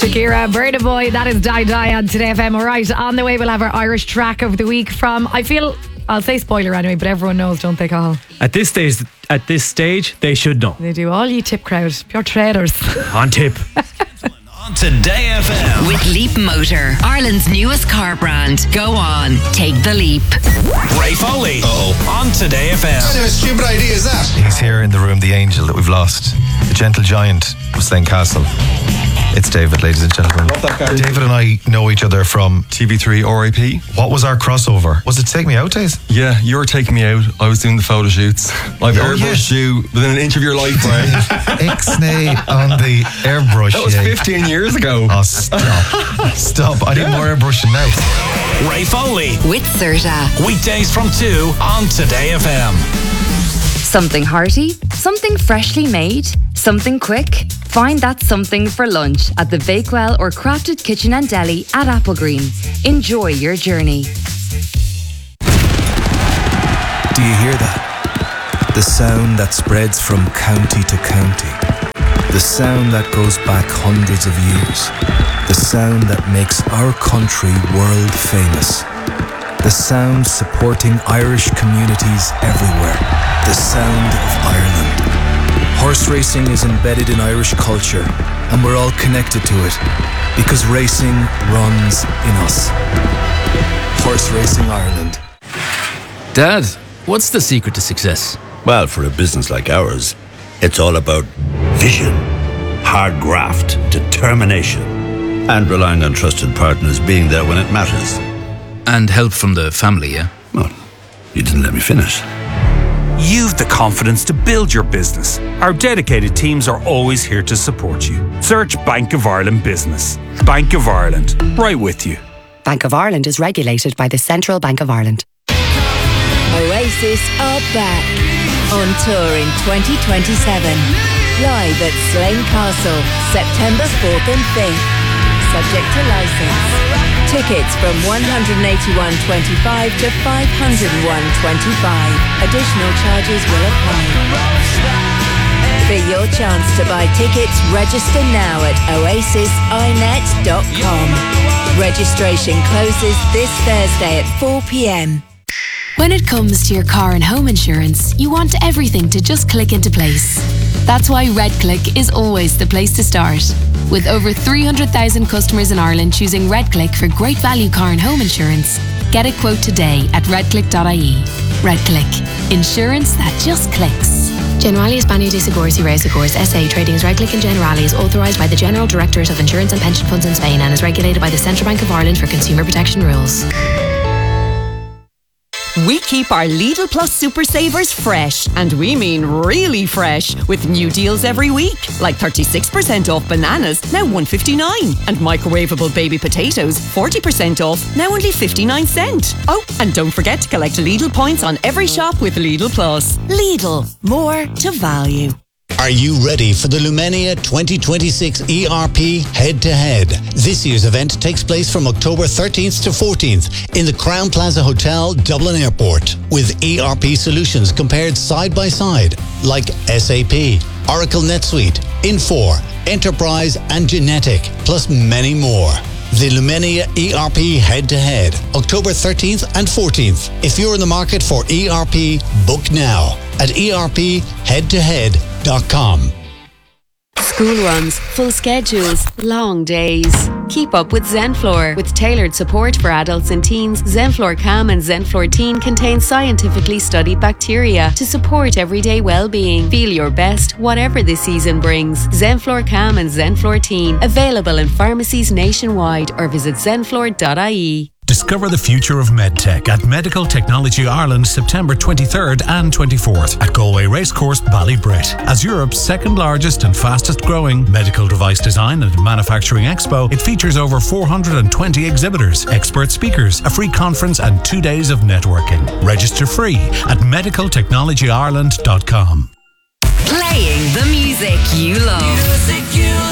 Shakira, Burna Boy, that is Die Die on Today FM. All right, on the way we'll have our Irish track of the week from, I'll say spoiler anyway, but everyone knows, don't they, Cathal? At this stage, they should know. They do. All you tip crowd, pure traders. On tip. On Today FM. With Leap Motor, Ireland's newest car brand. Go on, take the leap. Ray Foley. On Today FM. What kind of a stupid idea is that? He's here in the room, the angel that we've lost, the gentle giant of Slane Castle. It's David, ladies and gentlemen. Love that guy. David and I know each other from TV3 RIP. What was our crossover? Was it Take Me Out days? Yeah, you were taking me out. I was doing the photo shoots. I've airbrushed you within an inch of your life, Ray. Ixnay on the airbrush. That was 15 years ago. Oh, stop. I need more airbrushing now. Ray Foley. With Serta. Weekdays from 2 on Today FM. Something hearty, something freshly made, something quick. Find that something for lunch at the Bakewell or Crafted Kitchen and Deli at Applegreen. Enjoy your journey. Do you hear that? The sound that spreads from county to county. The sound that goes back hundreds of years. The sound that makes our country world famous. The sound supporting Irish communities everywhere. The sound of Ireland. Horse racing is embedded in Irish culture, and we're all connected to it because racing runs in us. Horse Racing Ireland. Dad, what's the secret to success? Well, for a business like ours, it's all about vision, hard graft, determination, and relying on trusted partners being there when it matters. And help from the family, yeah? Well, you didn't let me finish. You've the confidence to build your business. Our dedicated teams are always here to support you. Search Bank of Ireland Business. Bank of Ireland, right with you. Bank of Ireland is regulated by the Central Bank of Ireland. Oasis are back on tour in 2027. Live at Slane Castle, September 4th and 5th. Subject to licence. Tickets from $181.25 to $501.25. Additional charges will apply. For your chance to buy tickets, register now at oasisinet.com. Registration closes this Thursday at 4 p.m. When it comes to your car and home insurance, you want everything to just click into place. That's why RedClick is always the place to start. With over 300,000 customers in Ireland choosing RedClick for great value car and home insurance, get a quote today at redclick.ie. RedClick. Insurance that just clicks. Generali España de Seguros y Reasegurs S.A. trading as RedClick and Generali is authorised by the General Directorate of Insurance and Pension Funds in Spain and is regulated by the Central Bank of Ireland for consumer protection rules. We keep our Lidl Plus Super Savers fresh, and we mean really fresh, with new deals every week, like 36% off bananas, now $1.59, and microwavable baby potatoes, 40% off, now only 59 cents. Oh, and don't forget to collect Lidl points on every shop with Lidl Plus. Lidl, more to value. Are you ready for the Lumenia 2026 ERP Head-to-Head? This year's event takes place from October 13th to 14th in the Crown Plaza Hotel, Dublin Airport, with ERP solutions compared side by side, like SAP, Oracle NetSuite, Infor, Enterprise, and Genetic, plus many more. The Lumenia ERP Head-to-Head, October 13th and 14th. If you're in the market for ERP, book now at erpheadtohead.com. School runs, full schedules, long days. Keep up with Zenflor. With tailored support for adults and teens, Zenflor Calm and Zenflor Teen contain scientifically studied bacteria to support everyday well-being. Feel your best, whatever the season brings. Zenflor Calm and Zenflor Teen. Available in pharmacies nationwide or visit zenflor.ie. Discover the future of medtech at Medical Technology Ireland September 23rd and 24th at Galway Racecourse, Ballybrit. As Europe's second largest and fastest growing medical device design and manufacturing expo, it features over 420 exhibitors, expert speakers, a free conference and 2 days of networking. Register free at medicaltechnologyireland.com. Playing the music you love.